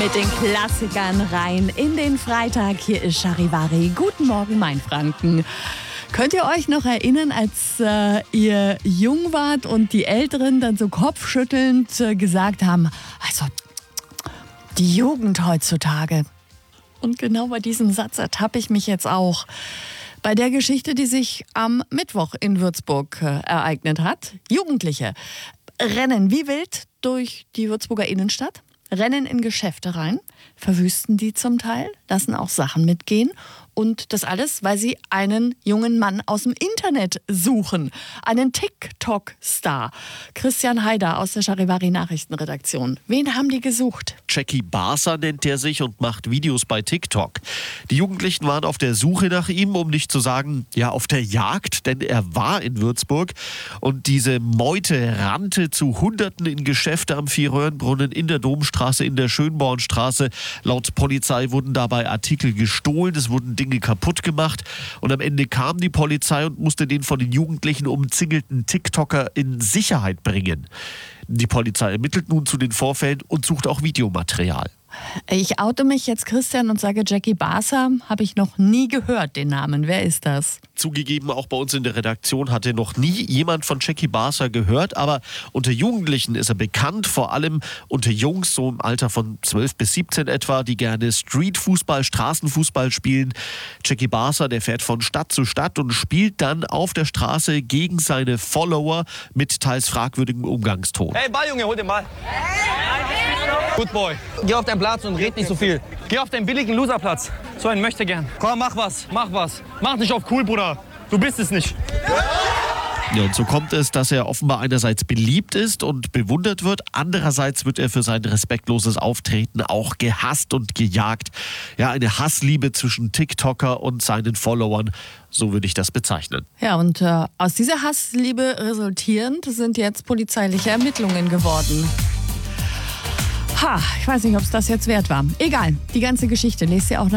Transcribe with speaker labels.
Speaker 1: Mit den Klassikern rein in den Freitag. Hier ist Charivari. Guten Morgen, mein Franken. Könnt ihr euch noch erinnern, als ihr jung wart und die Älteren dann so kopfschüttelnd gesagt haben, also die Jugend heutzutage. Und genau bei diesem Satz ertappe ich mich jetzt auch. Bei der Geschichte, die sich am Mittwoch in Würzburg ereignet hat. Jugendliche rennen wie wild durch die Würzburger Innenstadt, rennen in Geschäfte rein, verwüsten die zum Teil, lassen auch Sachen mitgehen. Und das alles, weil sie einen jungen Mann aus dem Internet suchen. Einen TikTok-Star. Christian Haider aus der Charivari Nachrichtenredaktion. Wen haben die gesucht?
Speaker 2: Jackie Barser nennt er sich und macht Videos bei TikTok. Die Jugendlichen waren auf der Suche nach ihm, um nicht zu sagen, ja, auf der Jagd, denn er war in Würzburg. Und diese Meute rannte zu Hunderten in Geschäfte am Vierröhrenbrunnen, in der Domstraße, in der Schönbornstraße. Laut Polizei wurden dabei Artikel gestohlen, es wurden Dinge kaputt gemacht. Und am Ende kam die Polizei und musste den von den Jugendlichen umzingelten TikToker in Sicherheit bringen. Die Polizei ermittelt nun zu den Vorfällen und sucht auch Videomaterial.
Speaker 1: Ich oute mich jetzt, Christian, und sage, Jackie Barser habe ich noch nie gehört, den Namen. Wer ist das?
Speaker 2: Zugegeben, auch bei uns in der Redaktion hatte noch nie jemand von Jackie Barser gehört, aber unter Jugendlichen ist er bekannt, vor allem unter Jungs, so im Alter von 12 bis 17 etwa, die gerne Streetfußball, Straßenfußball spielen. Jackie Barser, der fährt von Stadt zu Stadt und spielt dann auf der Straße gegen seine Follower mit teils fragwürdigem Umgangston.
Speaker 3: Hey, Ball, Junge, hol den Ball. Good boy. Geh auf deinen Platz und red nicht so viel. Geh auf deinen billigen Loserplatz. So ein möchte gern. Komm, mach was, mach was. Mach nicht auf cool, Bruder. Du bist es nicht.
Speaker 2: Ja, und so kommt es, dass er offenbar einerseits beliebt ist und bewundert wird, andererseits wird er für sein respektloses Auftreten auch gehasst und gejagt. Ja, eine Hassliebe zwischen TikToker und seinen Followern, so würde ich das bezeichnen.
Speaker 1: Ja, und aus dieser Hassliebe resultierend sind jetzt polizeiliche Ermittlungen geworden. Ich weiß nicht, ob es das jetzt wert war. Egal, die ganze Geschichte lest ihr auch noch